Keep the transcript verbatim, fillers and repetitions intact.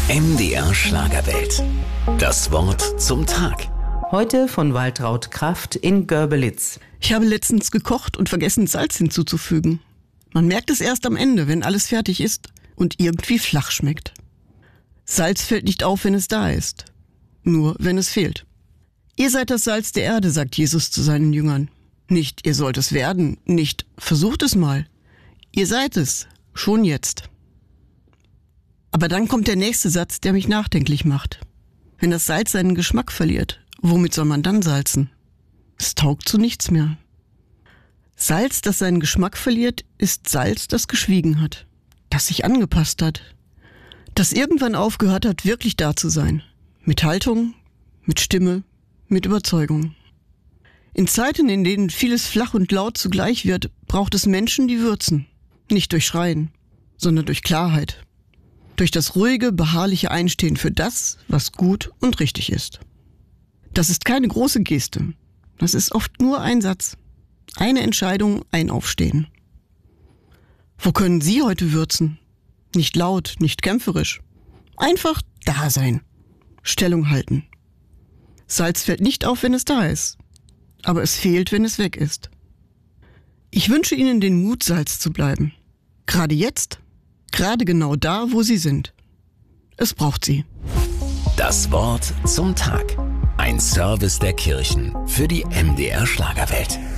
M D R Schlagerwelt. Das Wort zum Tag. Heute von Waltraud Kraft in Görbelitz. Ich habe letztens gekocht und vergessen, Salz hinzuzufügen. Man merkt es erst am Ende, wenn alles fertig ist und irgendwie flach schmeckt. Salz fällt nicht auf, wenn es da ist, nur wenn es fehlt. Ihr seid das Salz der Erde, sagt Jesus zu seinen Jüngern. Nicht, ihr sollt es werden, nicht, versucht es mal. Ihr seid es, schon jetzt. Aber dann kommt der nächste Satz, der mich nachdenklich macht. Wenn das Salz seinen Geschmack verliert, womit soll man dann salzen? Es taugt zu nichts mehr. Salz, das seinen Geschmack verliert, ist Salz, das geschwiegen hat, das sich angepasst hat, das irgendwann aufgehört hat, wirklich da zu sein. Mit Haltung, mit Stimme, mit Überzeugung. In Zeiten, in denen vieles flach und laut zugleich wird, braucht es Menschen, die würzen. Nicht durch Schreien, sondern durch Klarheit. Durch das ruhige, beharrliche Einstehen für das, was gut und richtig ist. Das ist keine große Geste. Das ist oft nur ein Satz. Eine Entscheidung, ein Aufstehen. Wo können Sie heute würzen? Nicht laut, nicht kämpferisch. Einfach da sein. Stellung halten. Salz fällt nicht auf, wenn es da ist. Aber es fehlt, wenn es weg ist. Ich wünsche Ihnen den Mut, Salz zu bleiben. Gerade jetzt. Gerade genau da, wo Sie sind. Es braucht Sie. Das Wort zum Tag. Ein Service der Kirchen für die M D R Schlagerwelt.